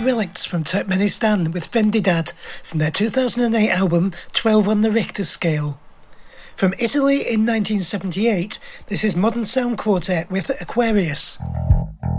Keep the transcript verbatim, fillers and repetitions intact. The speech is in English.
Relics from Turkmenistan with Vendidad from their two thousand eight album twelve on the Richter Scale. From Italy in nineteen seventy-eight, this is Modern Sound Quartet with Aquarius.